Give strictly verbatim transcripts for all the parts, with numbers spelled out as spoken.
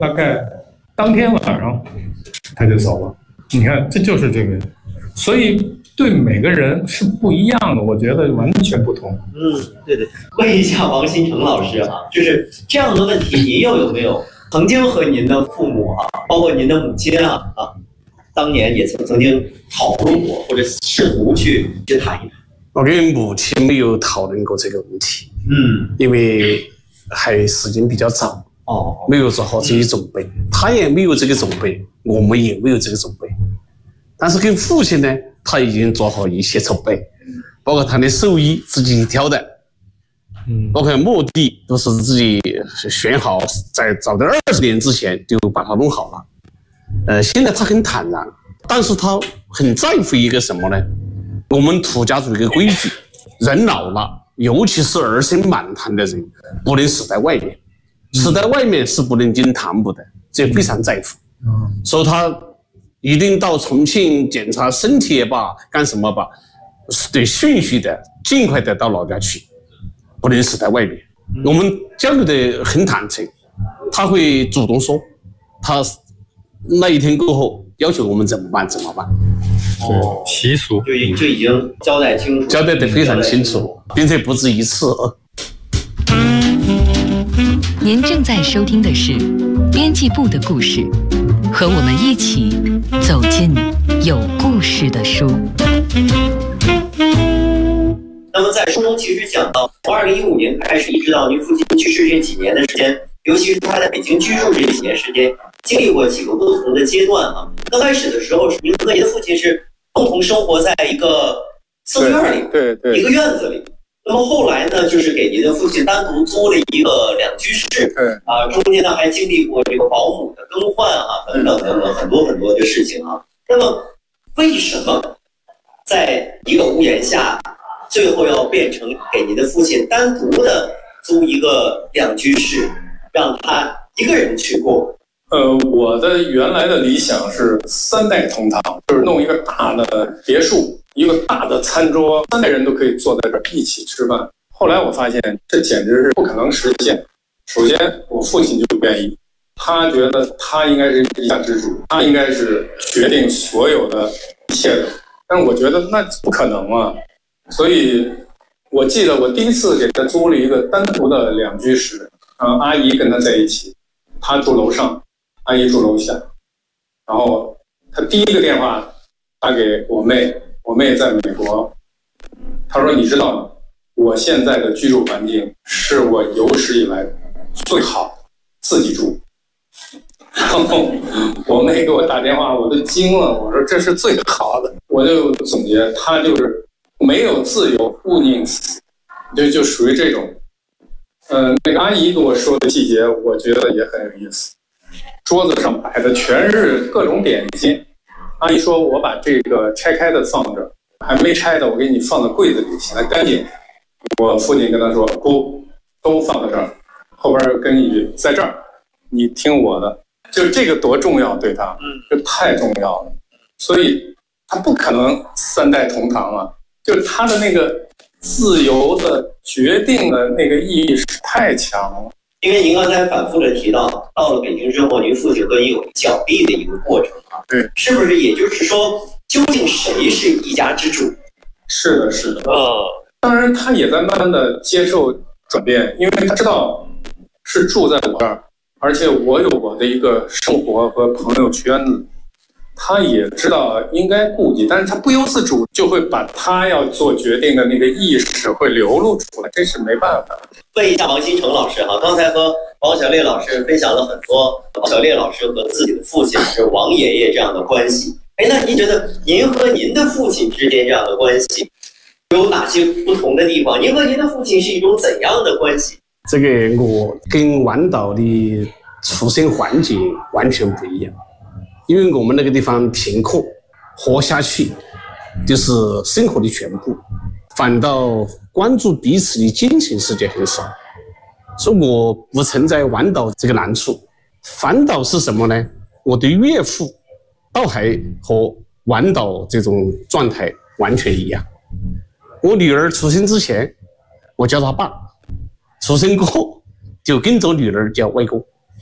大概当天晚上他就走了。你看，这就是这个，所以对每个人是不一样的，我觉得完全不同。 嗯，对对。问一下王新成老师哈、啊，就是这样的问题，您又有没有曾经和您的父母啊，包括您的母亲啊啊，当年也曾曾经讨论过，或者试图去去谈一谈？ 我跟母亲没有讨论过这个问题， 嗯， 因为还时间比较早， 哦， 没有做好这些准备，他也没有这个准备，我们也没有这个准备。但是跟父亲呢，他已经做好一些筹备，包括他的寿衣自己挑的，嗯，包括墓地都是自己选好，在早在二十年之前就把它弄好了。呃，现在他很坦然，但是他很在乎一个什么呢？我们土家族一个规矩，人老了，尤其是儿孙满堂的人，不能死在外面，死在外面是不能进堂墓的，这非常在乎。嗯，所以他一定到重庆检查身体也罢，干什么吧，得顺序的，尽快的到老家去，不能死在外面。我们交流的很坦诚，他会主动说，他那一天过后要求我们怎么办怎么办。 哦，习俗就已就已经交代清楚， 交代得非常清楚，并且不止一次。 您正在收听的是编辑部的故事，和我们一起走进有故事的书。 那么在书中其实讲到，从二零一五年开始，一直到您父亲去世这几年的时间，尤其是他在北京居住这几年时间，经历过几个不同的阶段啊。刚开始的时候，您和您的父亲是共同生活在一个寺院里， 对 对, 对， 一个院子里。那么后来呢，就是给您的父亲单独租了一个两居室， 对啊，中间呢还经历过这个保姆的更换啊，等等等等很多很多的事情啊。那么为什么在一个屋檐下，最后要变成给您的父亲单独的租一个两居室，让他一个人去过？ 呃，我的原来的理想是三代同堂，就是弄一个大的别墅，一个大的餐桌，三代人都可以坐在这儿一起吃饭。后来我发现这简直是不可能实现。首先，我父亲就不愿意，他觉得他应该是一家之主，他应该是决定所有的一切的。但是我觉得那不可能啊，所以我记得我第一次给他租了一个单独的两居室，呃，阿姨跟他在一起，他住楼上。阿姨住楼下，然后他第一个电话打给我妹，我妹在美国，他说你知道吗？我现在的居住环境是我有史以来最好的，自己住。然后我妹给我打电话，我都惊了，我说这是最好的。我就总结，他就是没有自由，勿宁死，就就属于这种。呃，那个阿姨跟我说的细节，我觉得也很有意思。桌子上摆的全是各种点心，阿姨说我把这个拆开的放着，还没拆的我给你放到柜子里显得干净。我父亲跟他说不，都放在这儿，后边跟一句在这儿，你听我的。就这个多重要对他，这太重要了，所以他不可能三代同堂啊，就是他的那个自由的决定的那个意识太强了。 因为您刚才反复的提到，到了北京之后，您父亲和您有角力的一个过程啊， 对， 是不是？也就是说，究竟谁是一家之主？ 是的，是的。 呃， 当然，他也在慢慢的接受转变，因为他知道是住在我这儿，而且我有我的一个生活和朋友圈子，他也知道应该顾及，但是他不由自主就会把他要做决定的那个意识会流露出来，这是没办法。 问一下王新成老师哈，刚才和王小烈老师分享了很多王小烈老师和自己的父亲是王爷爷这样的关系。哎，那您觉得您和您的父亲之间这样的关系有哪些不同的地方？您和您的父亲是一种怎样的关系？ 这个我跟湾岛的出生环境完全不一样，因为我们那个地方贫困，活下去就是生活的全部，反倒关注彼此的精神世界很少，所以我不存在湾岛这个难处。反倒是什么呢？我的岳父倒还和湾岛这种状态完全一样。我女儿出生之前我叫她爸，出生过后就跟着女儿叫外公，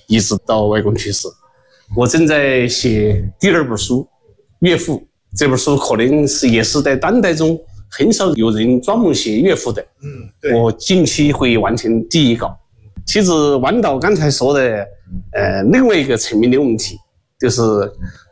一直到外公去世。我正在写第二本书《岳父》，这本书可能是也是在当代中很少有人专门写岳父的。 嗯，对。 我近期会完成第一稿。其实王导刚才说的，呃，另外一个层面的问题，就是